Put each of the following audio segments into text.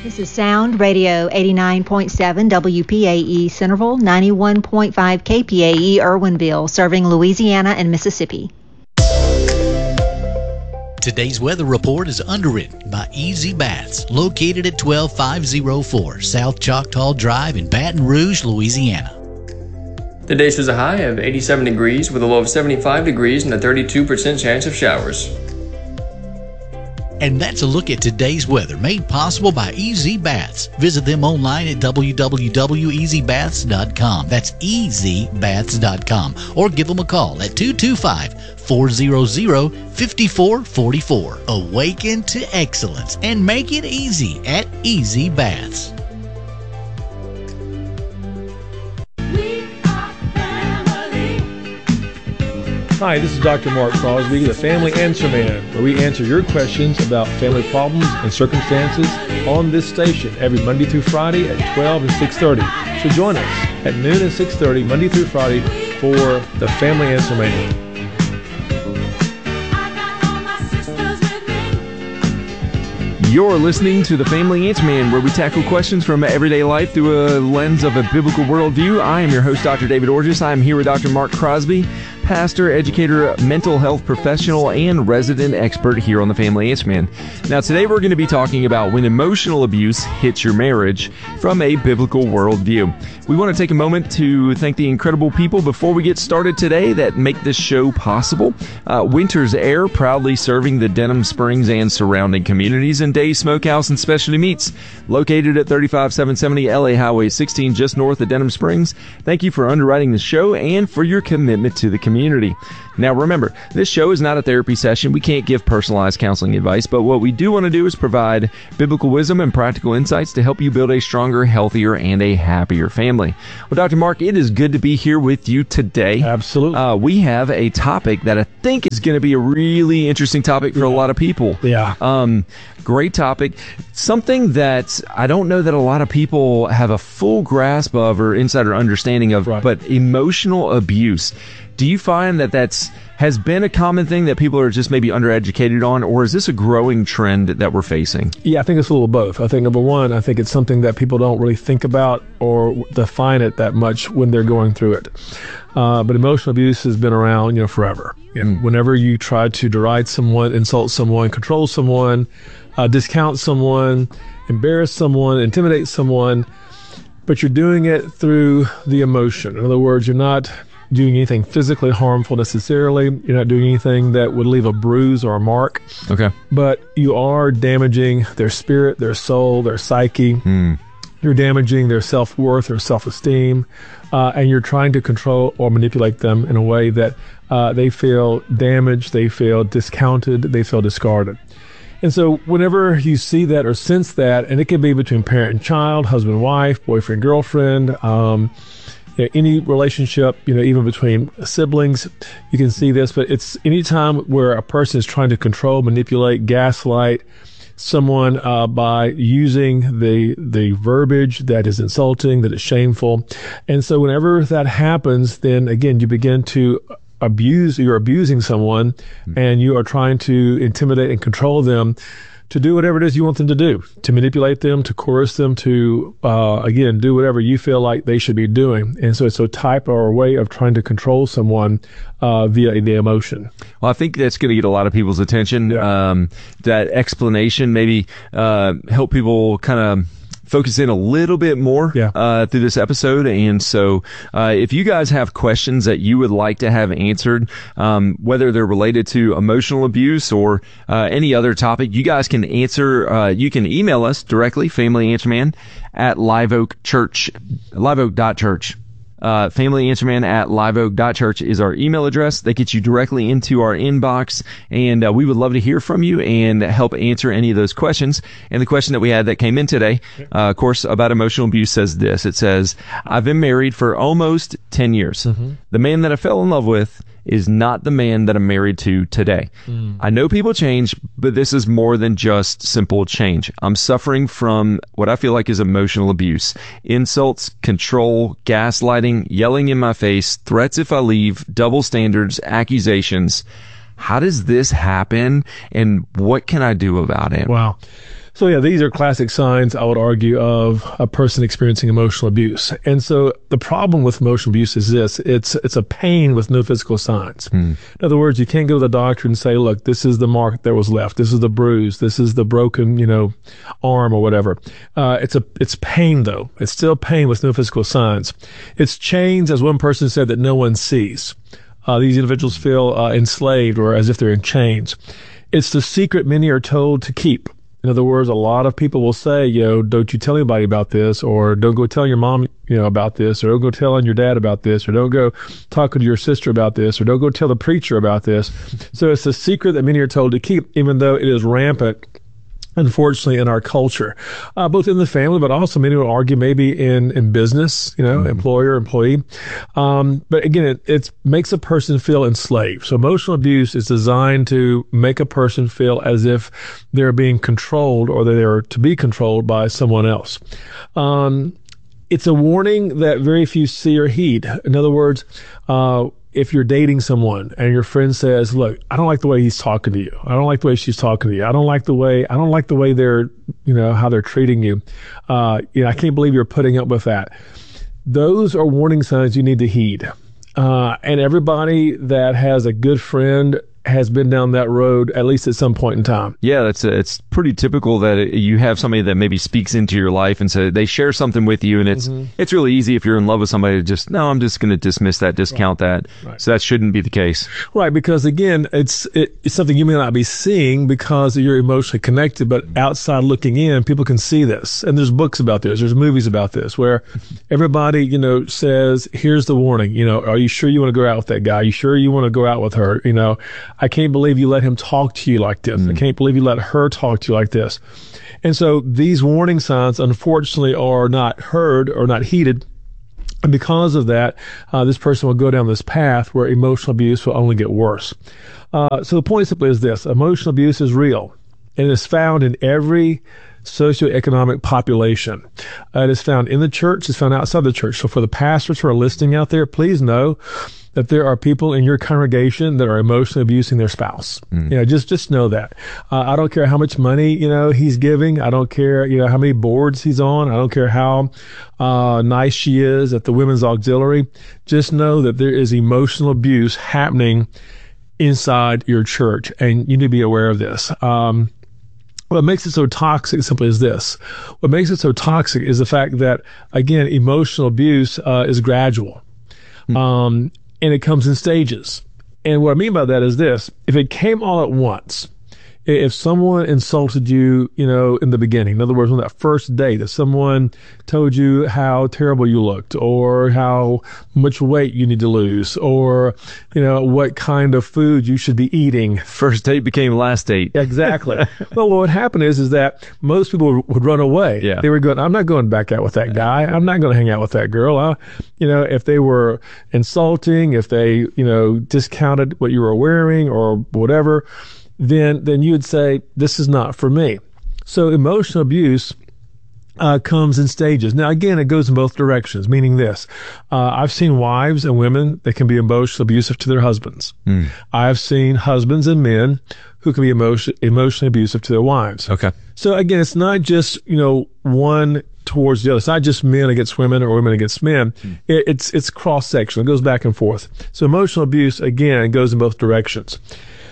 This is Sound Radio 89.7 WPAE Centerville, 91.5 KPAE Irwinville, serving Louisiana and Mississippi. Today's weather report is underwritten by Easy Baths, located at 12504 South Choctaw Drive in Baton Rouge, Louisiana. The day shows a high of 87 degrees with a low of 75 degrees and a 32% chance of showers. And that's a look at today's weather, made possible by Easy Baths. Visit them online at www.easybaths.com. That's easybaths.com. Or give them a call at 225-400-5444. Awaken to excellence and make it easy at Easy Baths. Hi, this is Dr. Mark Crosby, the Family Answer Man, where we answer your questions about family problems and circumstances on this station every Monday through Friday at 12 and 6:30. So join us at noon and 6:30, Monday through Friday, for the Family Answer Man. You're listening to the Family Answer Man, where we tackle questions from everyday life through a lens of a biblical worldview. I am your host, Dr. David Orgis. I am here with Dr. Mark Crosby, pastor, educator, mental health professional, and resident expert here on the Family Answer Man. Now, today we're going to be talking about when emotional abuse hits your marriage from a biblical worldview. We want to take a moment to thank the incredible people before we get started today that make this show possible. Winter's Air, proudly serving the Denham Springs and surrounding communities, and Dave's Smokehouse and Specialty Meats, located at 35770 LA Highway 16, just north of Denham Springs. Thank you for underwriting the show and for your commitment to the community. Now remember, this show is not a therapy session. We can't give personalized counseling advice, but what we do want to do is provide biblical wisdom and practical insights to help you build a stronger, healthier, and a happier family. Well, Dr. Mark, it is good to be here with you today. Absolutely. We have a topic that I think is going to be a really interesting topic for a lot of people. Yeah. Great topic. Something that I don't know that a lot of people have a full grasp of or insider understanding of, right. But emotional abuse. Do you find that has been a common thing that people are just maybe undereducated on, or is this a growing trend that we're facing? Yeah, I think it's a little of both. I think, number one, I think it's something that people don't really think about or define it that much when they're going through it. But emotional abuse has been around, forever. And whenever you try to deride someone, insult someone, control someone, discount someone, embarrass someone, intimidate someone, but you're doing it through the emotion. In other words, you're not doing anything physically harmful necessarily. You're not doing anything that would leave a bruise or a mark. Okay. But you are damaging their spirit, their soul, their psyche. You're damaging their self-worth, their self-esteem, and you're trying to control or manipulate them in a way that they feel damaged, they feel discounted, they feel discarded. And so whenever you see that or sense that, and it can be between parent and child, husband and wife, boyfriend, girlfriend, any relationship, even between siblings, you can see this. But it's any time where a person is trying to control, manipulate, gaslight someone by using the verbiage that is insulting, that is shameful. And so whenever that happens, then again, you begin to you're abusing someone, and you are trying to intimidate and control them to do whatever it is you want them to do, to manipulate them, to coerce them, to, again, do whatever you feel like they should be doing. And so it's a type or a way of trying to control someone via the emotion. Well, I think that's going to get a lot of people's attention. Yeah. That explanation maybe help people kind of focus in a little bit more through this episode. And so if you guys have questions that you would like to have answered, whether they're related to emotional abuse or any other topic, you guys can answer. You can email us directly, familyanswerman at liveoak.church. Familyanswerman at liveoak.church is our email address. That gets you directly into our inbox, and we would love to hear from you and help answer any of those questions. And the question that we had that came in today, of course, about emotional abuse says this. It says, I've been married for almost 10 years. The man that I fell in love with is not the man that I'm married to today. I know people change, but this is more than just simple change. I'm suffering from what I feel like is emotional abuse. Insults, control, gaslighting, yelling in my face, threats if I leave, double standards, accusations. How does this happen, and what can I do about it? Wow. So yeah, these are classic signs, I would argue, of a person experiencing emotional abuse. And so the problem with emotional abuse is this: it's a pain with no physical signs. In other words, you can't go to the doctor and say, look, this is the mark that was left, this is the bruise, this is the broken, arm or whatever. It's pain though. It's still pain with no physical signs. It's chains, as one person said, that no one sees. These individuals feel enslaved or as if they're in chains. It's the secret many are told to keep. In other words, a lot of people will say, don't you tell anybody about this, or don't go tell your mom, about this, or don't go telling your dad about this, or don't go talking to your sister about this, or don't go tell the preacher about this. So it's a secret that many are told to keep, even though it is rampant, unfortunately, in our culture, both in the family, but also many will argue maybe in business, employer, employee. But again, it makes a person feel enslaved. So emotional abuse is designed to make a person feel as if they're being controlled or they're to be controlled by someone else. It's a warning that very few see or heed. In other words, if you're dating someone and your friend says, look, I don't like the way he's talking to you. I don't like the way she's talking to you. I don't like the way they're, how they're treating you. I can't believe you're putting up with that. Those are warning signs you need to heed. And everybody that has a good friend has been down that road at least at some point in time. Yeah, it's pretty typical that you have somebody that maybe speaks into your life and so they share something with you, and it's really easy if you're in love with somebody to just, no, I'm just going to dismiss that, discount that. Right. So that shouldn't be the case. Right, because again, it's something you may not be seeing because you're emotionally connected, but outside looking in, people can see this. And there's books about this, there's movies about this, where everybody, says, here's the warning, are you sure you want to go out with that guy? Are you sure you want to go out with her? I can't believe you let him talk to you like this. I can't believe you let her talk to you like this. And so these warning signs, unfortunately, are not heard or not heeded. And because of that, this person will go down this path where emotional abuse will only get worse. So the point simply is this: emotional abuse is real, and it is found in every socioeconomic population. It is found in the church. It's found outside the church. So for the pastors who are listening out there, please know that there are people in your congregation that are emotionally abusing their spouse. Just know that. I don't care how much money, he's giving. I don't care, how many boards he's on. I don't care how nice she is at the women's auxiliary. Just know that there is emotional abuse happening inside your church, and you need to be aware of this. What makes it so toxic simply is this. What makes it so toxic is the fact that, again, emotional abuse is gradual. And it comes in stages. And what I mean by that is this: if it came all at once, if someone insulted you, in the beginning, in other words, on that first date, if someone told you how terrible you looked, or how much weight you need to lose, or, what kind of food you should be eating. First date became last date. Exactly. Well, what would happen is that most people would run away. Yeah. They were going, I'm not going back out with that guy. I'm not going to hang out with that girl. If they were insulting, if they, discounted what you were wearing or whatever, then you would say, this is not for me. So emotional abuse comes in stages. Now, again, it goes in both directions, meaning this. I've seen wives and women that can be emotionally abusive to their husbands. I've seen husbands and men who can be emotionally abusive to their wives. Okay. So again, it's not just, one towards the other. It's not just men against women or women against men. It's cross-section. It goes back and forth. So emotional abuse, again, goes in both directions.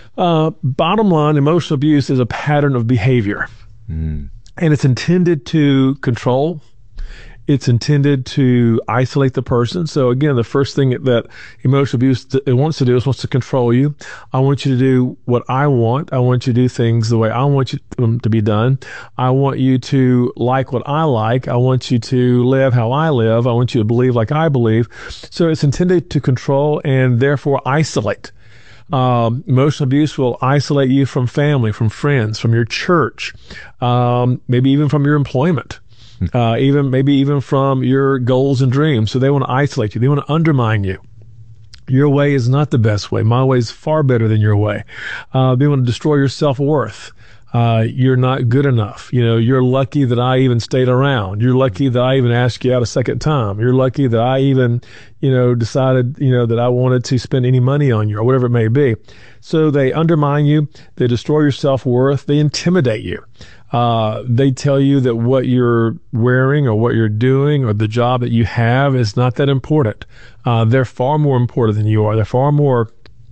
Bottom line, emotional abuse is a pattern of behavior, and it's intended to control. It's intended to isolate the person. So again, the first thing that emotional abuse wants to do is wants to control you. I want you to do what I want. I want you to do things the way I want them to be done. I want you to like what I like. I want you to live how I live. I want you to believe like I believe. So it's intended to control and therefore isolate. Emotional abuse will isolate you from family, from friends, from your church, maybe even from your employment, even from your goals and dreams. So they want to isolate you. They want to undermine you. Your way is not the best way. My way is far better than your way. They want to destroy your self-worth. You're not good enough. You're lucky that I even stayed around. You're lucky that I even asked you out a second time. You're lucky that I even, decided, that I wanted to spend any money on you or whatever it may be. So they undermine you. They destroy your self-worth. They intimidate you. They tell you that what you're wearing or what you're doing or the job that you have is not that important. They're far more important than you are. They're far more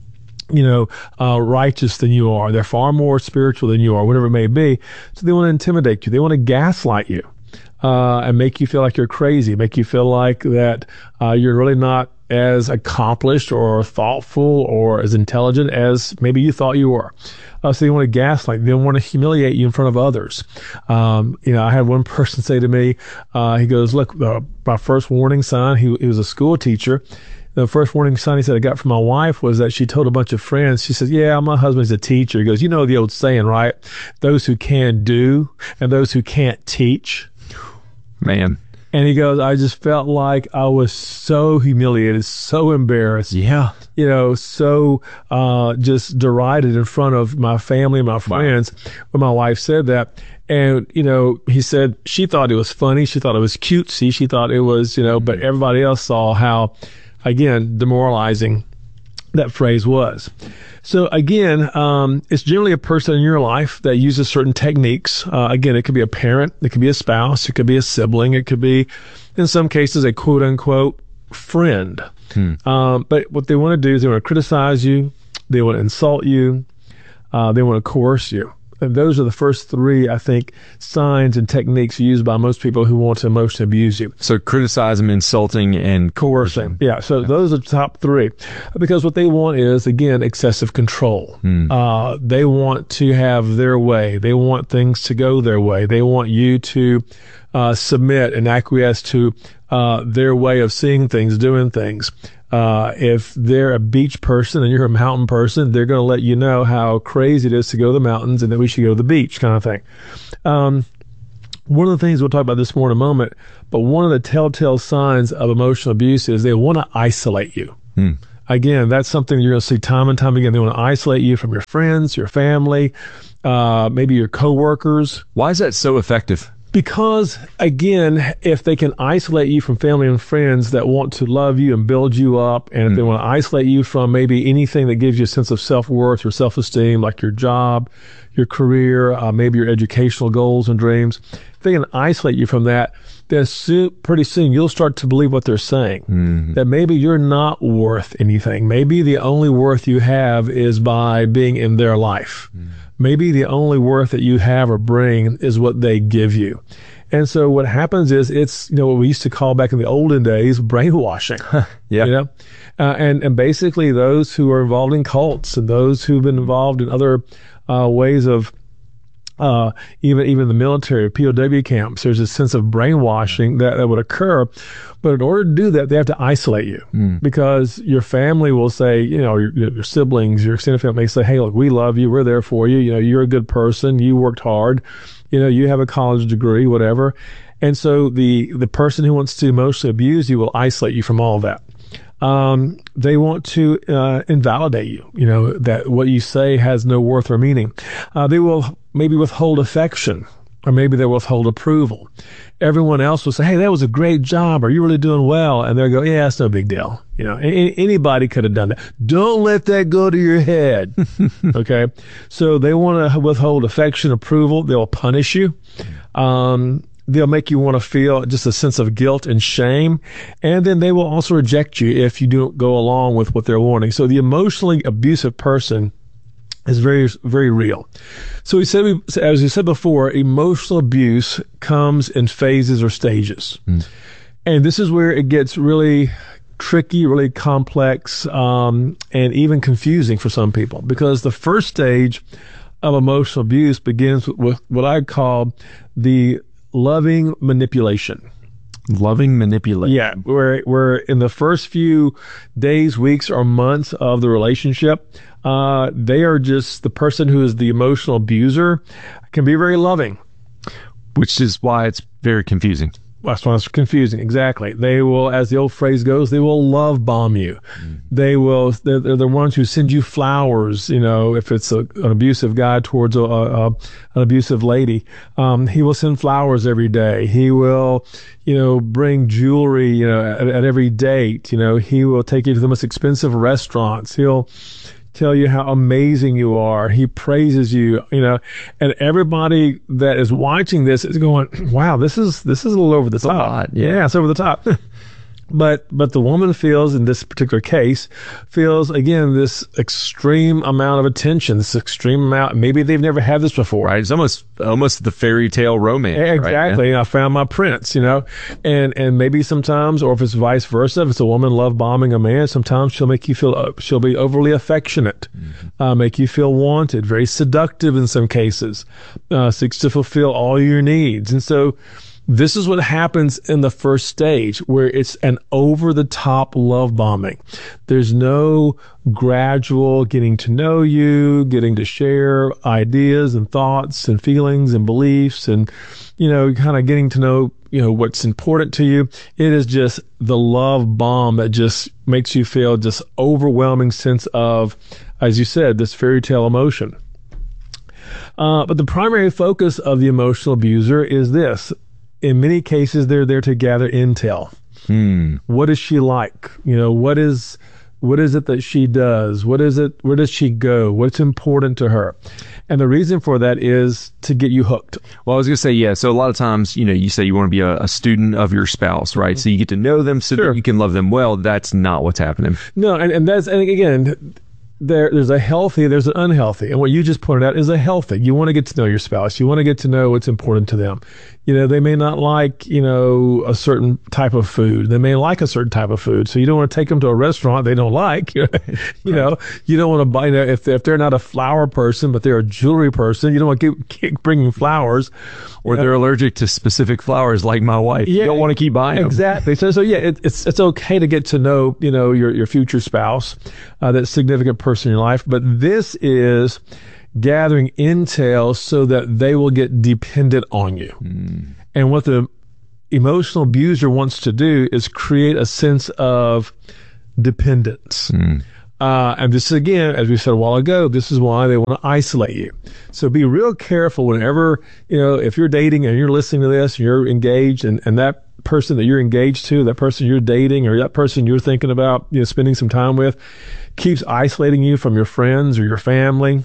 righteous than you are. They're far more spiritual than you are, whatever it may be. So they want to intimidate you. They want to gaslight you, and make you feel like you're crazy, make you feel like that, you're really not as accomplished or thoughtful or as intelligent as maybe you thought you were. So they want to gaslight. They want to humiliate you in front of others. I had one person say to me, he goes, look, my first warning sign, he was a school teacher. The first warning sign he said I got from my wife was that she told a bunch of friends, she said, yeah, my husband's a teacher. He goes, you know the old saying, right? Those who can do and those who can't teach. Man. And he goes, I just felt like I was so humiliated, so embarrassed. Yeah. So just derided in front of my family and my friends when my wife said that. And, he said she thought it was funny. She thought it was cutesy. She thought it was, but everybody else saw how, again, demoralizing that phrase was. So again, it's generally a person in your life that uses certain techniques. Again, it could be a parent, it could be a spouse, it could be a sibling, it could be, in some cases, a quote unquote friend. But what they want to do is they want to criticize you, they want to insult you, they want to coerce you. And those are the first three, I think, signs and techniques used by most people who want to emotionally abuse you. So criticizing, insulting, and coercing. Yeah. So those are the top three, because what they want is, again, excessive control. They want to have their way. They want things to go their way. They want you to submit and acquiesce to their way of seeing things, doing things. If they're a beach person and you're a mountain person, they're going to let you know how crazy it is to go to the mountains and that we should go to the beach, kind of thing. One of the things we'll talk about this more in a moment, but one of the telltale signs of emotional abuse is they want to isolate you. Again, that's something you're going to see time and time again. They want to isolate you from your friends, your family, maybe your coworkers. Why is that so effective? Because, again, if they can isolate you from family and friends that want to love you and build you up, and if they want to isolate you from maybe anything that gives you a sense of self-worth or self-esteem, like your job, your career, maybe your educational goals and dreams, if they can isolate you from that, then pretty soon you'll start to believe what they're saying, that maybe you're not worth anything. Maybe the only worth you have is by being in their life. Maybe the only worth that you have or bring is what they give you. And so what happens is it's, what we used to call back in the olden days, brainwashing. And basically those who are involved in cults and those who've been involved in other ways of even the military, POW camps, there's a sense of brainwashing that would occur. But in order to do that, they have to isolate you because your family will say, your siblings, your extended family may say, hey, look, we love you. We're there for you. You're a good person. You worked hard. You have a college degree, whatever. And so the person who wants to emotionally abuse you will isolate you from all of that. They want to invalidate you, that what you say has no worth or meaning. They will maybe withhold affection, or maybe they withhold approval. Everyone else will say, hey, that was a great job, or you're really doing well. And they'll go, yeah, it's no big deal. Anybody could have done that. Don't let that go to your head. Okay. So they want to withhold affection, approval. They'll punish you. They'll make you want to feel just a sense of guilt and shame. And then they will also reject you if you don't go along with what they're wanting. So the emotionally abusive person is very, very real. So as we said before, emotional abuse comes in phases or stages. And this is where it gets really tricky, really complex, and even confusing for some people, because the first stage of emotional abuse begins with what I call the loving manipulation. Loving manipulation. Yeah, where in the first few days, weeks, or months of the relationship, they are just the person who is the emotional abuser can be very loving. Which is why it's very confusing. That's why it's confusing. Exactly. They will, as the old phrase goes, they will love bomb you. They're the ones who send you flowers, if it's an abusive guy towards an abusive lady. He will send flowers every day. He will, bring jewelry, at every date. He will take you to the most expensive restaurants. He'll tell you how amazing you are. He praises you, and everybody that is watching this is going, wow, this is a little over the top. Yeah, it's over the top. But the woman feels, in this particular case, again, this extreme amount of attention, this extreme amount. Maybe they've never had this before. Right. It's almost the fairy tale romance. Exactly. Right? I found my prince, and maybe sometimes, or if it's vice versa, if it's a woman love bombing a man, sometimes she'll make you feel, she'll be overly affectionate, make you feel wanted, very seductive in some cases, seeks to fulfill all your needs. And so, this is what happens in the first stage, where it's an over-the-top love bombing. There's no gradual getting to know you, getting to share ideas and thoughts and feelings and beliefs and, kind of getting to know, what's important to you. It is just the love bomb that just makes you feel just overwhelming sense of, as you said, this fairy tale emotion. But the primary focus of the emotional abuser is this. In many cases, they're there to gather intel. What is she like? What is it that she does? What is it? Where does she go? What's important to her? And the reason for that is to get you hooked. Well, I was going to say, yeah. So a lot of times, you say you want to be a student of your spouse, right? So you get to know them so that you can love them well. That's not what's happening. No, and again, there's a healthy, there's an unhealthy. And what you just pointed out is a healthy. You want to get to know your spouse. You want to get to know what's important to them. They may not like, a certain type of food. They may like a certain type of food. So you don't want to take them to a restaurant they don't like. You don't want to buy, if they're not a flower person, but they're a jewelry person, you don't want to keep bringing flowers. Or they're allergic to specific flowers like my wife. You don't want to keep buying them. Exactly. So yeah, it's okay to get to know, your future spouse, that significant person in your life. But this is gathering intel so that they will get dependent on you. And what the emotional abuser wants to do is create a sense of dependence. And this is, again, as we said a while ago, this is why they want to isolate you. So be real careful whenever, if you're dating and you're listening to this and you're engaged and that person that you're engaged to, that person you're dating or that person you're thinking about, spending some time with, keeps isolating you from your friends or your family.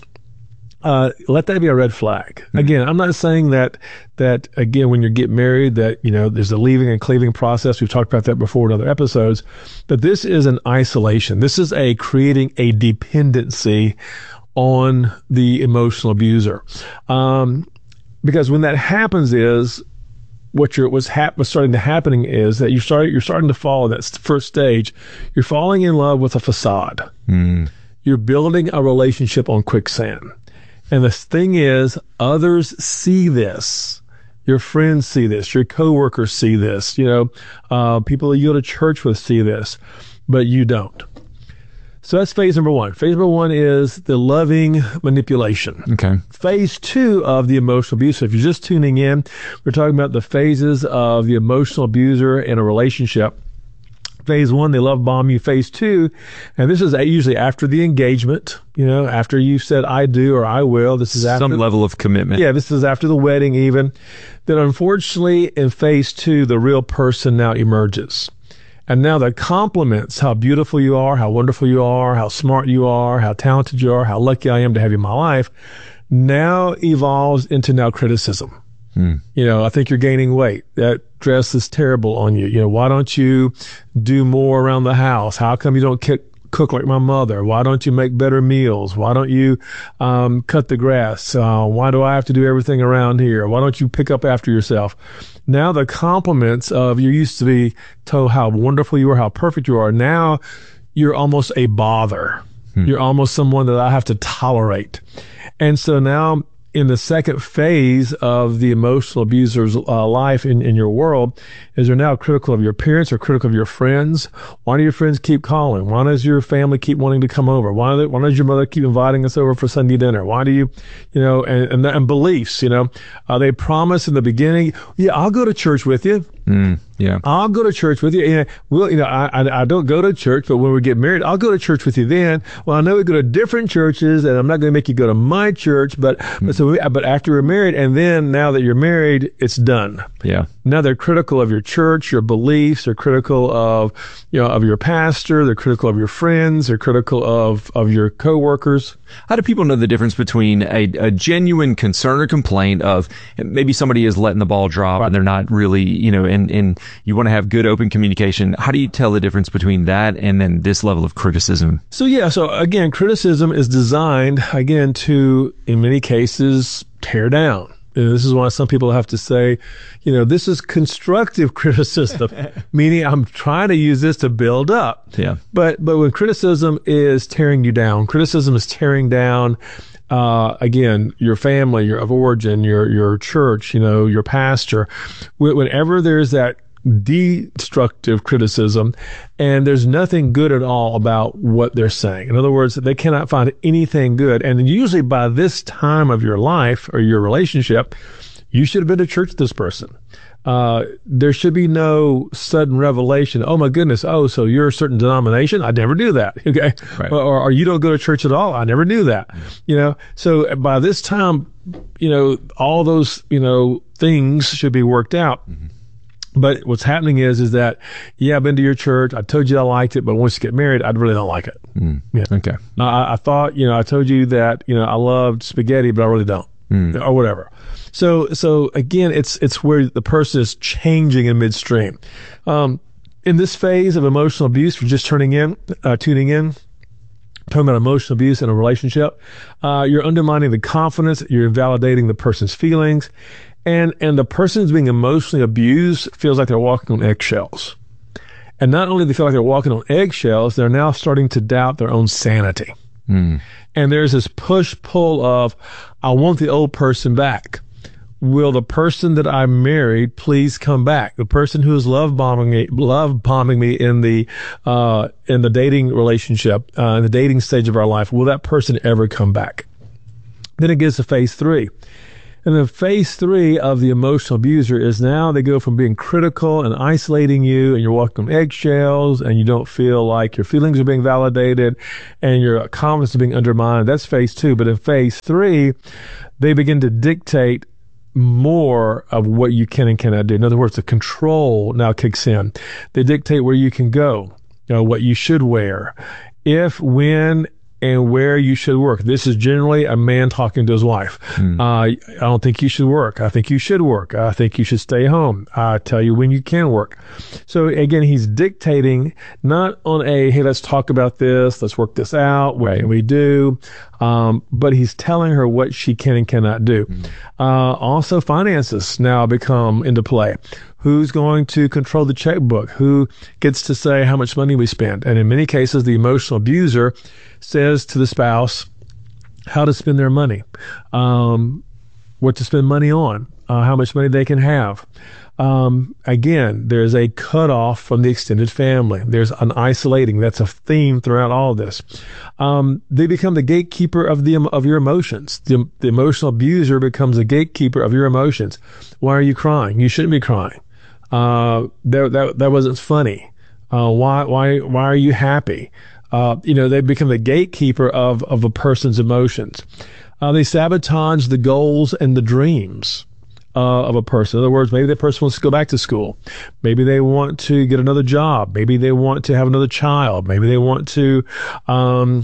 Let that be a red flag. Again, I'm not saying that again, when you get married, that, there's a leaving and cleaving process. We've talked about that before in other episodes, but this is an isolation. This is creating a dependency on the emotional abuser. Because when that happens is, what's starting to happening is that you're starting to follow that first stage. You're falling in love with a facade. You're building a relationship on quicksand. And the thing is, others see this. Your friends see this. Your coworkers see this. People that you go to church with see this, but you don't. So that's phase number one. Phase number one is the loving manipulation. Okay. Phase two of the emotional abuse. So if you're just tuning in, we're talking about the phases of the emotional abuser in a relationship. Phase one, they love bomb you. Phase two, and this is usually after the engagement, after you've said I do or I will. This is after some level of commitment. Yeah, this is after the wedding even. Then unfortunately in phase two, the real person now emerges. And now the compliments, how beautiful you are, how wonderful you are, how smart you are, how talented you are, how lucky I am to have you in my life, now evolves into now criticism. I think you're gaining weight. That dress is terrible on you. Why don't you do more around the house? How come you don't cook like my mother? Why don't you make better meals? Why don't you cut the grass? Why do I have to do everything around here? Why don't you pick up after yourself? Now the compliments of, you used to be told how wonderful you are, how perfect you are. Now you're almost a bother. You're almost someone that I have to tolerate. And so now, in the second phase of the emotional abuser's life in your world, is they're now critical of your parents or critical of your friends. Why do your friends keep calling? Why does your family keep wanting to come over? Why does your mother keep inviting us over for Sunday dinner? Why do you, and beliefs, they promise in the beginning, yeah, I'll go to church with you. Yeah, I'll go to church with you. I don't go to church, but when we get married, I'll go to church with you then. Well, I know we go to different churches, and I'm not going to make you go to my church, but after we're married, and then now that you're married, it's done. Yeah. Now they're critical of your church, your beliefs. They're critical of, of your pastor. They're critical of your friends. They're critical of your coworkers. How do people know the difference between a genuine concern or complaint of maybe somebody is letting the ball drop and they're not really, and you want to have good open communication? How do you tell the difference between that and then this level of criticism? So again, criticism is designed, again, to, in many cases, tear down. And this is why some people have to say, this is constructive criticism, meaning I'm trying to use this to build up. Yeah. But when criticism is tearing you down, criticism is tearing down, again, your family, your of origin, your church, your pastor. Whenever there's that destructive criticism and there's nothing good at all about what they're saying. In other words, they cannot find anything good. And usually by this time of your life or your relationship, you should have been to church with this person. There should be no sudden revelation. Oh my goodness. Oh, so you're a certain denomination? I never knew that. Okay. Right. Or you don't go to church at all? I never knew that. So by this time, all those, things should be worked out. Mm-hmm. But what's happening is that, I've been to your church. I told you I liked it, but once you get married, I really don't like it. Yeah. Okay. I thought, I told you that, I loved spaghetti, but I really don't, or whatever. So again, it's where the person is changing in midstream. In this phase of emotional abuse, we're just tuning in, talking about emotional abuse in a relationship. You're undermining the confidence. You're invalidating the person's feelings. And the person who's being emotionally abused feels like they're walking on eggshells. And not only do they feel like they're walking on eggshells, they're now starting to doubt their own sanity. And there's this push-pull of, I want the old person back. Will the person that I married please come back? The person who is love bombing me in the dating relationship, in the dating stage of our life, will that person ever come back? Then it gets to phase 3. And then phase 3 of the emotional abuser is now they go from being critical and isolating you, and you're walking on eggshells, and you don't feel like your feelings are being validated, and your confidence is being undermined. That's phase 2. But in phase 3, they begin to dictate more of what you can and cannot do. In other words, the control now kicks in. They dictate where you can go, what you should wear, if, when, and where you should work. This is generally a man talking to his wife. I don't think you should work. I think you should work. I think you should stay home. I tell you when you can work. So again, he's dictating not on hey, let's talk about this. Let's work this out. What can we do? But he's telling her what she can and cannot do. Also, finances now become into play. Who's going to control the checkbook? Who gets to say how much money we spend? And in many cases, the emotional abuser says to the spouse how to spend their money, what to spend money on, how much money they can have. Again, there's a cutoff from the extended family. There's an isolating. That's a theme throughout all of this. They become the gatekeeper of your emotions. The emotional abuser becomes a gatekeeper of your emotions. Why are you crying? You shouldn't be crying. That wasn't funny. Why are you happy? They become the gatekeeper of a person's emotions. They sabotage the goals and the dreams of a person. In other words, maybe that person wants to go back to school. Maybe they want to get another job. Maybe they want to have another child. Maybe they want to live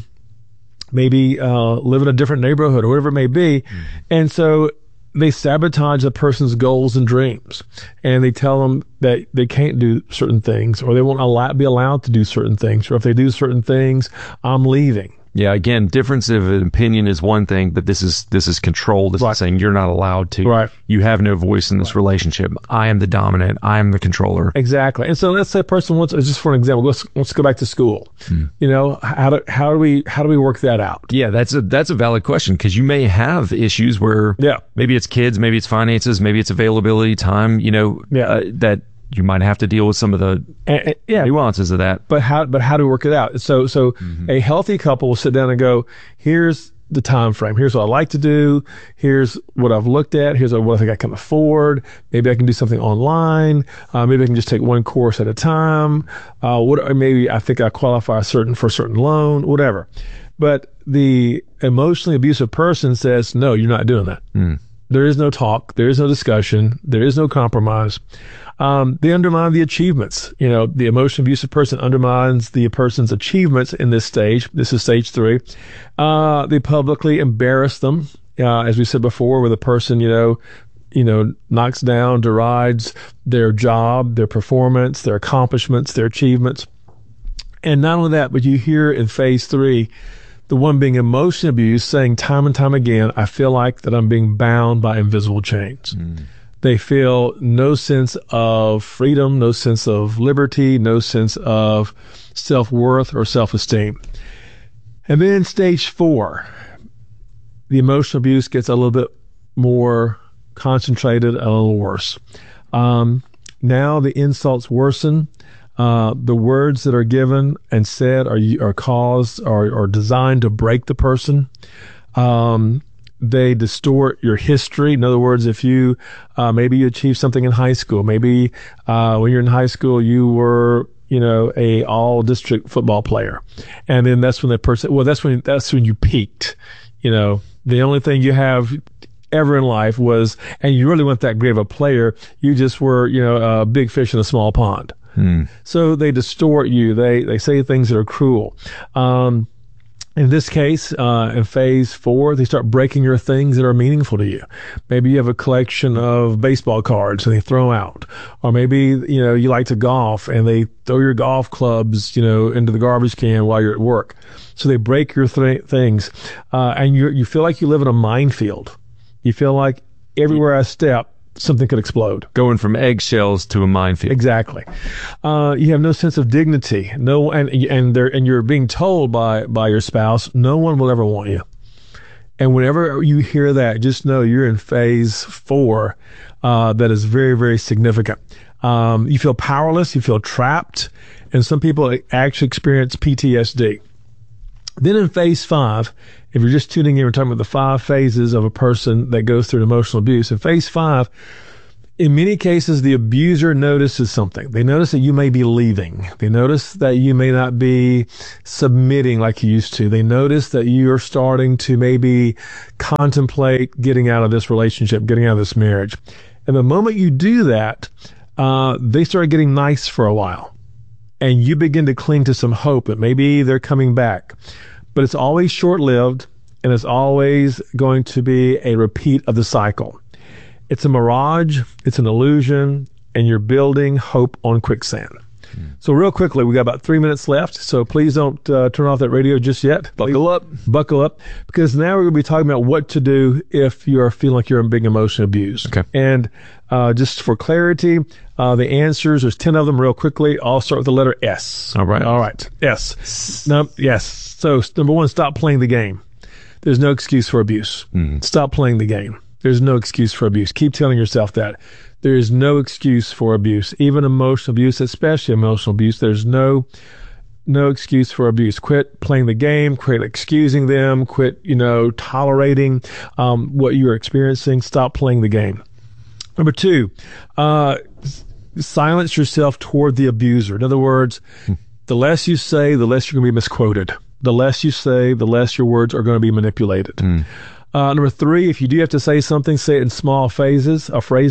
in a different neighborhood or whatever it may be. And so they sabotage a person's goals and dreams, and they tell them that they can't do certain things, or they won't be allowed to do certain things, or if they do certain things, I'm leaving. Yeah, again, difference of opinion is one thing, but this is control. This is saying you're not allowed to. Right. You have no voice in this relationship. I am the dominant. I am the controller. Exactly. And so let's say a person wants, just for an example, let's go back to school. How do we work that out? Yeah, that's a valid question, because you may have issues where maybe it's kids, maybe it's finances, maybe it's availability, time, that you might have to deal with some of the nuances of that. But how do we work it out? So a healthy couple will sit down and go, here's the time frame. Here's what I like to do. Here's what I've looked at. Here's what I think I can afford. Maybe I can do something online. Maybe I can just take one course at a time. Maybe I think I qualify for a certain loan, whatever. But the emotionally abusive person says, no, you're not doing that. There is no talk. There is no discussion. There is no compromise. They undermine the achievements. The emotionally abusive person undermines the person's achievements in this stage. This is stage 3. They publicly embarrass them, as we said before, where the person, knocks down, derides their job, their performance, their accomplishments, their achievements. And not only that, but you hear in phase 3, the one being emotionally abused saying time and time again, I feel like that I'm being bound by invisible chains. They feel no sense of freedom, no sense of liberty, no sense of self-worth or self-esteem. And then stage 4, the emotional abuse gets a little bit more concentrated, a little worse. Now the insults worsen. The words that are given and said are designed to break the person. They distort your history. In other words, if you maybe you achieved something in high school, maybe when you're in high school you were a all district football player, and then that's when the person that's when you peaked. The only thing you have ever in life was, and you really weren't that great of a player. You just were a big fish in a small pond. So they distort you. They say things that are cruel. In this case, in phase 4, they start breaking your things that are meaningful to you. Maybe you have a collection of baseball cards and they throw out. Or maybe, you like to golf and they throw your golf clubs, into the garbage can while you're at work. So they break your things. And you feel like you live in a minefield. You feel like everywhere I step, something could explode. Going from eggshells to a minefield. Exactly. You have no sense of dignity. And you're being told by your spouse, no one will ever want you. And whenever you hear that, just know you're in phase 4. That is very, very significant. You feel powerless. You feel trapped. And some people actually experience PTSD. Then in phase 5, if you're just tuning in, we're talking about the 5 phases of a person that goes through emotional abuse. In phase 5, in many cases, the abuser notices something. They notice that you may be leaving. They notice that you may not be submitting like you used to. They notice that you're starting to maybe contemplate getting out of this relationship, getting out of this marriage. And the moment you do that, they start getting nice for a while. And you begin to cling to some hope that maybe they're coming back. But it's always short-lived, and it's always going to be a repeat of the cycle. It's a mirage, it's an illusion, and you're building hope on quicksand. So real quickly, we got about 3 minutes left, so please don't turn off that radio just yet. Buckle up, because now we're going to be talking about what to do if you're feeling like you're in big emotional abuse. Okay. And just for clarity, the answers, there's 10 of them real quickly. I'll start with the letter S. All right. S. Yes. So number 1, stop playing the game. There's no excuse for abuse. Stop playing the game. There's no excuse for abuse. Keep telling yourself that. There is no excuse for abuse, even emotional abuse, especially emotional abuse. There's no excuse for abuse. Quit playing the game. Quit excusing them. Quit, tolerating what you're experiencing. Stop playing the game. Number 2, silence yourself toward the abuser. In other words, the less you say, the less you're going to be misquoted. The less you say, the less your words are going to be manipulated. Number 3, if you do have to say something, say it in small phrases,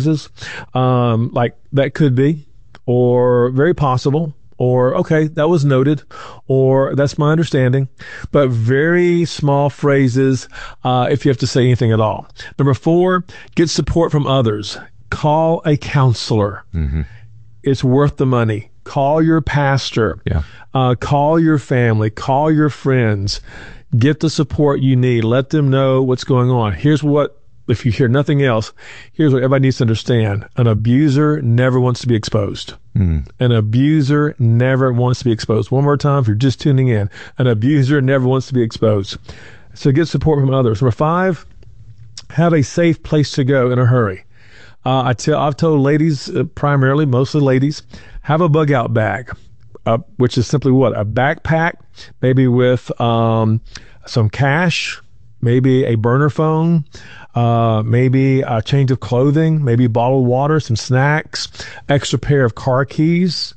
like that could be, or very possible, or okay, that was noted, or that's my understanding, but very small phrases if you have to say anything at all. Number 4, get support from others. Call a counselor. It's worth the money. Call your pastor. Call your family. Call your friends. Get the support you need. Let them know what's going on. Here's what, if you hear nothing else, here's what everybody needs to understand. An abuser never wants to be exposed. An abuser never wants to be exposed. One more time, if you're just tuning in, an abuser never wants to be exposed. So get support from others. Number 5, have a safe place to go in a hurry. I've told ladies, primarily, mostly ladies, have a bug out bag. Which is simply what? A backpack, maybe with some cash, maybe a burner phone, maybe a change of clothing, maybe bottled water, some snacks, extra pair of car keys,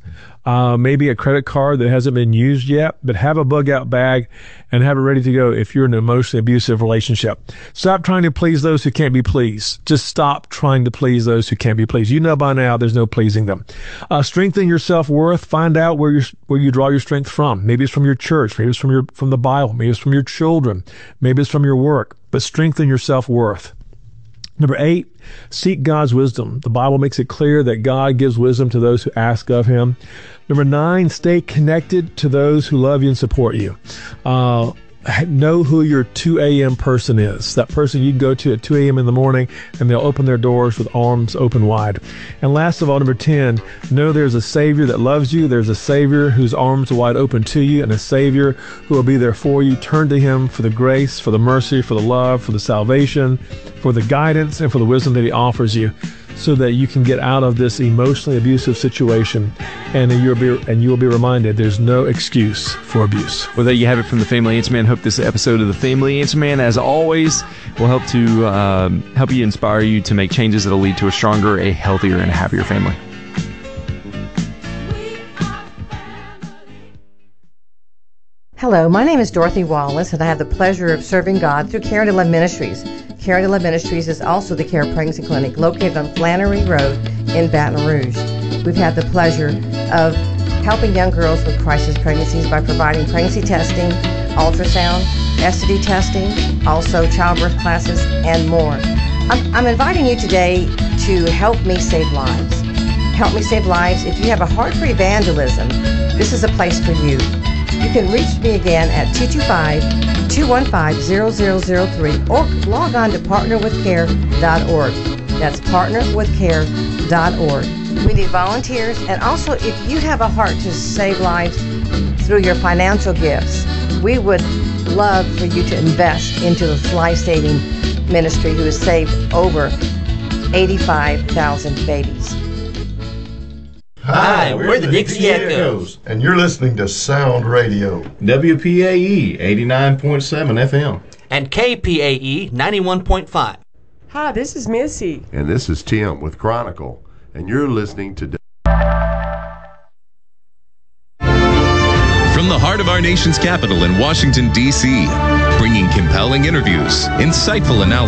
maybe a credit card that hasn't been used yet, but have a bug out bag and have it ready to go if you're in an emotionally abusive relationship. Stop trying to please those who can't be pleased. Just stop trying to please those who can't be pleased. You know by now there's no pleasing them. Strengthen your self-worth. Find out where you draw your strength from. Maybe it's from your church. Maybe it's from the Bible. Maybe it's from your children. Maybe it's from your work. But strengthen your self-worth. Number 8, seek God's wisdom. The Bible makes it clear that God gives wisdom to those who ask of him. Number 9, stay connected to those who love you and support you. Know who your 2 a.m. person is. That person you can go to at 2 a.m. in the morning, and they'll open their doors with arms open wide. And last of all, number 10, know there's a Savior that loves you. There's a Savior whose arms are wide open to you, and a Savior who will be there for you. Turn to him for the grace, for the mercy, for the love, for the salvation, for the guidance, and for the wisdom that he offers you, so that you can get out of this emotionally abusive situation, and you will be reminded there's no excuse for abuse. Well, there you have it from the Family Answer Man. Hope this episode of the Family Answer Man, as always, will help you, inspire you to make changes that will lead to a stronger, a healthier, and a happier family. Hello, my name is Dorothy Wallace, and I have the pleasure of serving God through Care to Love Ministries. Care to Love Ministries is also the Care Pregnancy Clinic located on Flannery Road in Baton Rouge. We've had the pleasure of helping young girls with crisis pregnancies by providing pregnancy testing, ultrasound, STD testing, also childbirth classes, and more. I'm inviting you today to help me save lives. Help me save lives. If you have a heart for evangelism, this is a place for you. You can reach me again at 225-215-0003 or log on to partnerwithcare.org. That's partnerwithcare.org. We need volunteers, and also if you have a heart to save lives through your financial gifts, we would love for you to invest into this life-saving ministry who has saved over 85,000 babies. Hi, we're the Dixie Echoes, and you're listening to Sound Radio. WPAE 89.7 FM. And KPAE 91.5. Hi, this is Missy. And this is Tim with Chronicle, and you're listening to... From the heart of our nation's capital in Washington, D.C., bringing compelling interviews, insightful analysis,